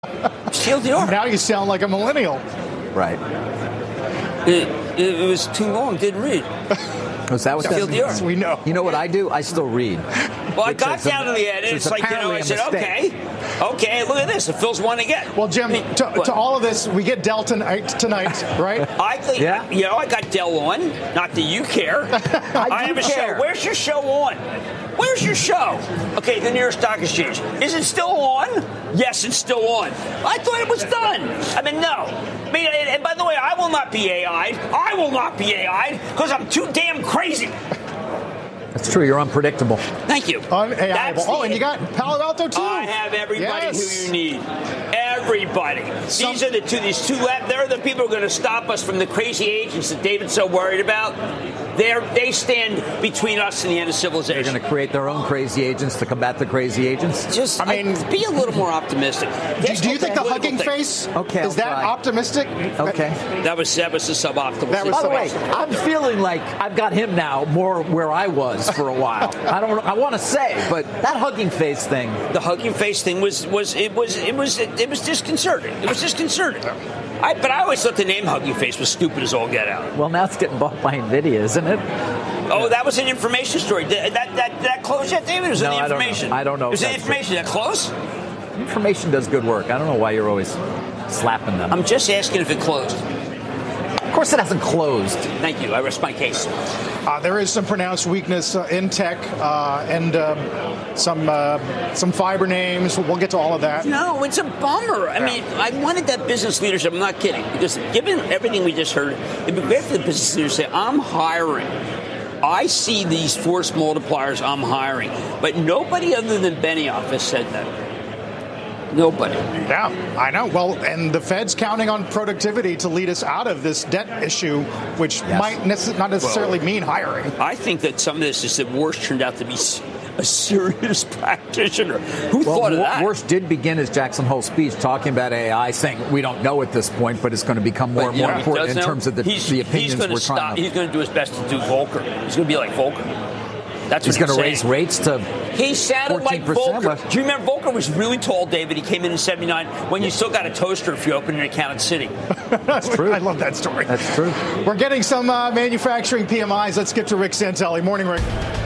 TLDR. Now you sound like a millennial. Right. It was too long. Didn't read. Was that what that means? We know. You know what I do? I still read. Well, I got down to the end. It's like, I said, okay, look at this. The Phils won again. Well, Jim, to all of this, we get Dell tonight, right? I got Dell on. Not that you care. I have a show. Where's your show on? Where's your show? Okay, the New York Stock Exchange. Is it still on? Yes, it's still on. I thought it was done. I mean, no. I mean, and by the way, I will not be AI'd. I will not be AI'd because I'm too damn crazy. That's true. You're unpredictable. Thank you. Oh, and you got Palo Alto, too. I have everybody who you need. Everybody. These are these two left. They're the people who are going to stop us from the crazy agents that David's so worried about. They stand between us and the end of civilization. They're going to create their own crazy agents to combat the crazy agents? Be a little more optimistic. Do you think the hugging face is that optimistic? Okay. That was the suboptimal. By the way, I'm feeling like I've got him now more where I was for a while. I want to say, but that hugging face thing. The hugging face thing was disconcerting. It was disconcerting. But I always thought the name Hugging Face was stupid as all get out. Well, now it's getting bought by NVIDIA, isn't it? Oh, that was an information story. That close yet, David? It was in the information. I don't know. It was in the information. That close? Information does good work. I don't know why you're always slapping them. I'm just asking if it closed. Of course it hasn't closed. Thank you. I rest my case. There is some pronounced weakness in tech and some fiber names. We'll get to all of that. No, it's a bummer. I mean, I wanted that business leadership. I'm not kidding. Because given everything we just heard, it'd be great for the business leader to say, I'm hiring. I see these force multipliers. I'm hiring. But nobody other than Benioff has said that. Nobody. Yeah, I know. Well, and the Fed's counting on productivity to lead us out of this debt issue, which might not necessarily mean hiring. I think that some of this is that Worst turned out to be a serious practitioner. Who thought of that? Worst did begin his Jackson Hole speech talking about AI, saying we don't know at this point, but it's going to become more and more important in terms of the opinions we're trying to. He's going to do his best to do Volcker. He's going to be like Volcker. That's he's going to raise rates to. He sounded like Volcker. Do you remember Volcker was really tall, David? He came in '79 when you still got a toaster if you opened an account at Citi. That's true. I love that story. That's true. We're getting some manufacturing PMIs. Let's get to Rick Santelli. Morning, Rick.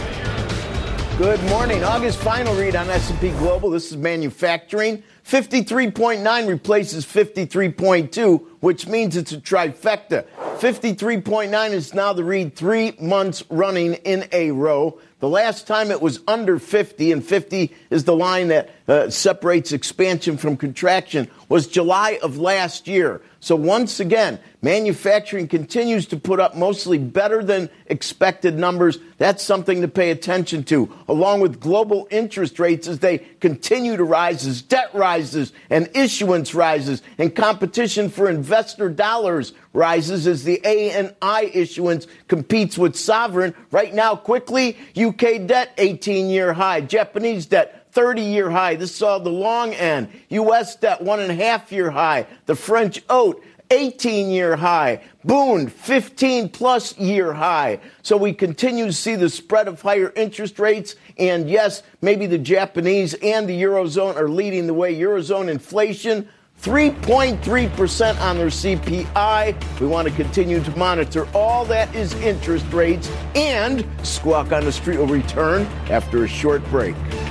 Good morning. August final read on S&P Global. This is manufacturing. 53.9 replaces 53.2, which means it's a trifecta. 53.9 is now the read 3 months running in a row. The last time it was under 50, and 50 is the line that separates expansion from contraction, was July of last year. So once again, manufacturing continues to put up mostly better than expected numbers. That's something to pay attention to, along with global interest rates as they continue to rise, as debt rises and issuance rises, and competition for investor dollars rises as the A&I issuance competes with sovereign. Right now, quickly, UK debt, 18-year high. Japanese debt, 30-year high. This is all the long end. U.S. debt, 1.5-year high. The French OAT, 18-year high. Bund, 15-plus year high. So we continue to see the spread of higher interest rates. And yes, maybe the Japanese and the Eurozone are leading the way. Eurozone inflation, 3.3% on their CPI. We want to continue to monitor all that is interest rates. And Squawk on the Street will return after a short break.